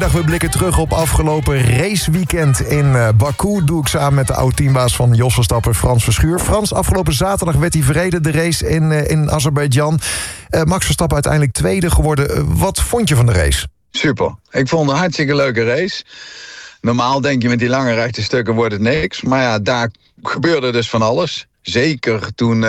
We blikken terug op afgelopen raceweekend in Baku. Doe ik samen met de oud-teambaas van Jos Verstappen, Frans Verschuur. Frans, afgelopen zaterdag werd hij verreden, de race in Azerbeidzjan. Max Verstappen uiteindelijk tweede geworden. Wat vond je van de race? Super. Ik vond het een hartstikke leuke race. Normaal denk je met die lange rechte stukken wordt het niks. Maar ja, daar gebeurde dus van alles. Zeker toen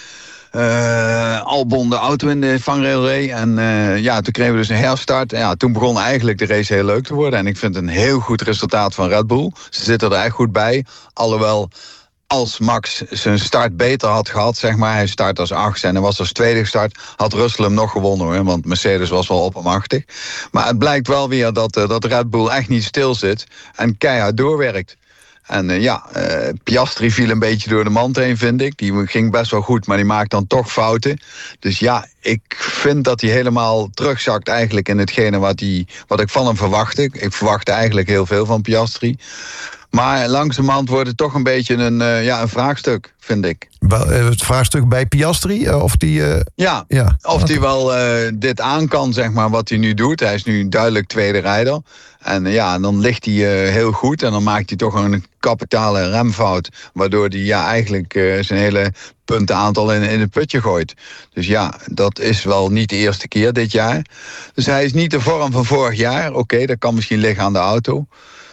Albon de auto in de vangrail reed. En toen kregen we dus een herstart. Ja, toen begon eigenlijk de race heel leuk te worden. En ik vind het een heel goed resultaat van Red Bull. Ze zitten er echt goed bij. Alhoewel, als Max zijn start beter had gehad, zeg maar, hij start als 8 en hij was als tweede gestart, had Russell hem nog gewonnen, hoor, want Mercedes was wel oppermachtig. Maar het blijkt wel weer dat Red Bull echt niet stil zit en keihard doorwerkt. En Piastri viel een beetje door de mand heen, vind ik. Die ging best wel goed, maar die maakt dan toch fouten. Dus ja, ik vind dat hij helemaal terugzakt eigenlijk in hetgene wat ik van hem verwachtte. Ik verwachtte eigenlijk heel veel van Piastri. Maar langzamerhand wordt het toch een beetje een vraagstuk, vind ik. Het vraagstuk bij Piastri? Of die hij wel dit aan kan, zeg maar, wat hij nu doet. Hij is nu duidelijk tweede rijder. En dan ligt hij heel goed. En dan maakt hij toch een kapitale remfout. Waardoor hij eigenlijk zijn hele puntenaantal in het putje gooit. Dus ja, dat is wel niet de eerste keer dit jaar. Dus hij is niet de vorm van vorig jaar. Oké, dat kan misschien liggen aan de auto.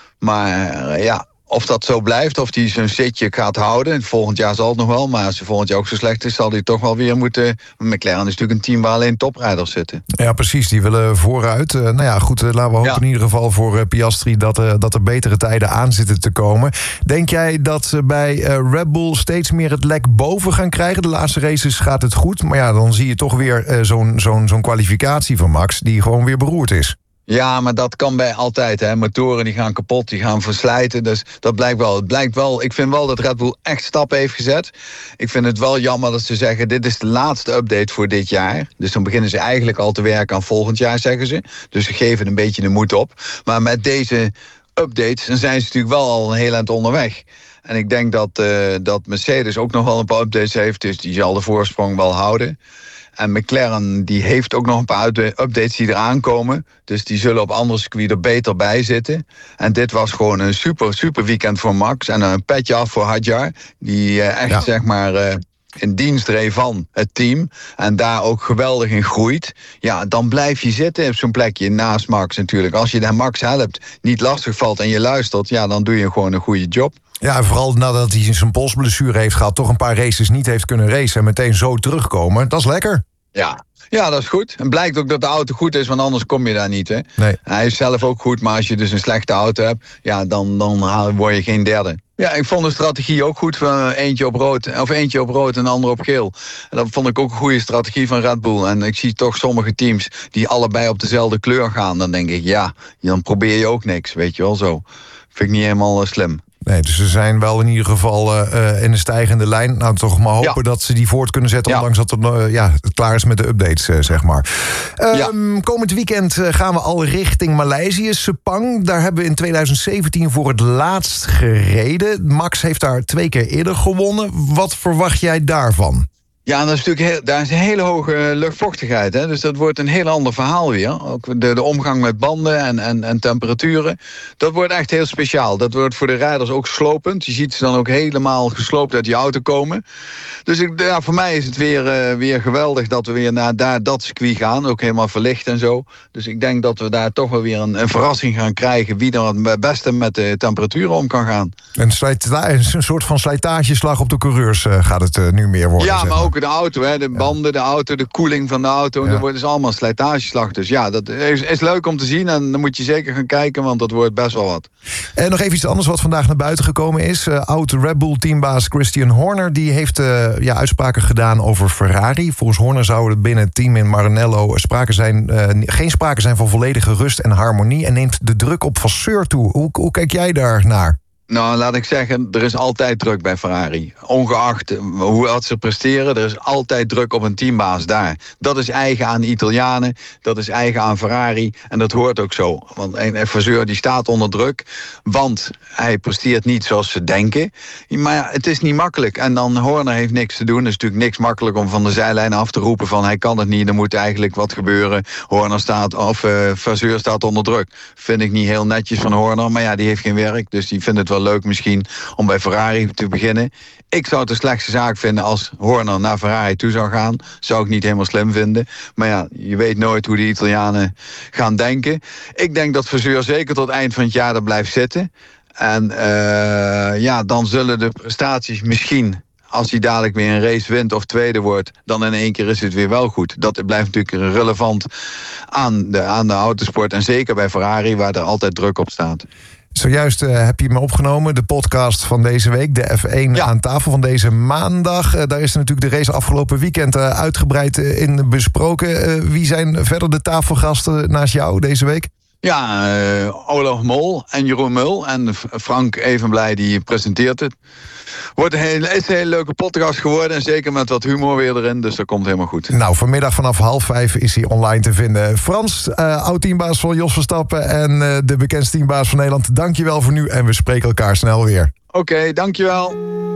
Maar of dat zo blijft, of hij zijn zitje gaat houden. Volgend jaar zal het nog wel, maar als hij volgend jaar ook zo slecht is, zal hij toch wel weer moeten. McLaren is natuurlijk een team waar alleen toprijders zitten. Ja, precies, die willen vooruit. Laten we hopen in ieder geval voor Piastri dat er betere tijden aan zitten te komen. Denk jij dat ze bij Red Bull steeds meer het lek boven gaan krijgen? De laatste races gaat het goed, maar ja, dan zie je toch weer zo'n kwalificatie van Max die gewoon weer beroerd is. Ja, maar dat kan bij altijd. Hè. Motoren die gaan kapot, die gaan verslijten. Dus dat blijkt wel. Het blijkt wel. Ik vind wel dat Red Bull echt stappen heeft gezet. Ik vind het wel jammer dat ze zeggen, dit is de laatste update voor dit jaar. Dus dan beginnen ze eigenlijk al te werken aan volgend jaar, zeggen ze. Dus ze geven een beetje de moed op. Maar met deze updates, dan zijn ze natuurlijk wel al een heel eind onderweg. En ik denk dat Mercedes ook nog wel een paar updates heeft. Dus die zal de voorsprong wel houden. En McLaren die heeft ook nog een paar updates die eraan komen. Dus die zullen op andere circuits er beter bij zitten. En dit was gewoon een super weekend voor Max. En een petje af voor Hadjar. Die in dienst reed van het team. En daar ook geweldig in groeit. Ja, dan blijf je zitten op zo'n plekje naast Max natuurlijk. Als je de Max helpt, niet lastig valt en je luistert, ja, dan doe je gewoon een goede job. Ja, vooral nadat hij zijn polsblessure heeft gehad, toch een paar races niet heeft kunnen racen en meteen zo terugkomen. Dat is lekker. Ja, dat is goed. En blijkt ook dat de auto goed is, want anders kom je daar niet. Hè? Nee. Hij is zelf ook goed, maar als je dus een slechte auto hebt, ja, dan word je geen derde. Ja, ik vond de strategie ook goed van eentje op rood en de andere op geel. En dat vond ik ook een goede strategie van Red Bull. En ik zie toch sommige teams die allebei op dezelfde kleur gaan. Dan denk ik, ja, dan probeer je ook niks, weet je wel zo. Vind ik niet helemaal slim. Nee, dus ze zijn wel in ieder geval in een stijgende lijn. Nou, toch maar hopen dat ze die voort kunnen zetten, ondanks dat het klaar is met de updates, zeg maar. Komend weekend gaan we al richting Maleisië, Sepang. Daar hebben we in 2017 voor het laatst gereden. Max heeft daar 2 keer eerder gewonnen. Wat verwacht jij daarvan? Ja, dat is natuurlijk daar is een hele hoge luchtvochtigheid. Hè? Dus dat wordt een heel ander verhaal weer. Ook de omgang met banden en temperaturen. Dat wordt echt heel speciaal. Dat wordt voor de rijders ook slopend. Je ziet ze dan ook helemaal gesloopt uit die auto komen. Dus voor mij is het weer geweldig dat we weer naar dat circuit gaan. Ook helemaal verlicht en zo. Dus ik denk dat we daar toch wel weer een verrassing gaan krijgen wie er het beste met de temperaturen om kan gaan. Een soort van slijtageslag op de coureurs gaat het nu meer worden. Ja, maar ook de auto, hè, de banden, de auto, de koeling van de auto. Dat wordt dus allemaal slijtageslag. Dus ja, dat is leuk om te zien. En dan moet je zeker gaan kijken, want dat wordt best wel wat. En nog even iets anders wat vandaag naar buiten gekomen is. Oud Red Bull teambaas Christian Horner, die heeft uitspraken gedaan over Ferrari. Volgens Horner zou er binnen het team in Maranello geen sprake zijn van volledige rust en harmonie en neemt de druk op Vasseur toe. Hoe kijk jij daar naar? Nou, laat ik zeggen, er is altijd druk bij Ferrari. Ongeacht hoe hard ze presteren, er is altijd druk op een teambaas daar. Dat is eigen aan de Italianen, dat is eigen aan Ferrari en dat hoort ook zo. Want een Vasseur die staat onder druk, want hij presteert niet zoals ze denken. Maar ja, het is niet makkelijk. En dan Horner heeft niks te doen. Het is natuurlijk niks makkelijk om van de zijlijn af te roepen van hij kan het niet, er moet eigenlijk wat gebeuren. Horner staat, of Vasseur staat onder druk. Vind ik niet heel netjes van Horner, maar ja, die heeft geen werk, dus die vindt het wel leuk misschien om bij Ferrari te beginnen. Ik zou het de slechtste zaak vinden als Horner naar Ferrari toe zou gaan. Zou ik niet helemaal slim vinden. Maar ja, je weet nooit hoe de Italianen gaan denken. Ik denk dat Vasseur zeker tot eind van het jaar er blijft zitten. En dan zullen de prestaties misschien, als hij dadelijk weer een race wint of tweede wordt, dan in één keer is het weer wel goed. Dat blijft natuurlijk relevant aan de autosport. En zeker bij Ferrari, waar er altijd druk op staat. Zojuist heb je me opgenomen, de podcast van deze week, de F1 aan tafel van deze maandag. Daar is natuurlijk de race afgelopen weekend uitgebreid in besproken. Wie zijn verder de tafelgasten naast jou deze week? Ja, Olaf Mol en Jeroen Mul en Frank Evenblij die presenteert het. Is een hele leuke podcast geworden en zeker met wat humor weer erin, dus dat komt helemaal goed. Nou, vanmiddag vanaf 4:30 is hij online te vinden. Frans, oud-teambaas van Jos Verstappen en de bekendste teambaas van Nederland. Dankjewel voor nu en we spreken elkaar snel weer. Oké, dankjewel.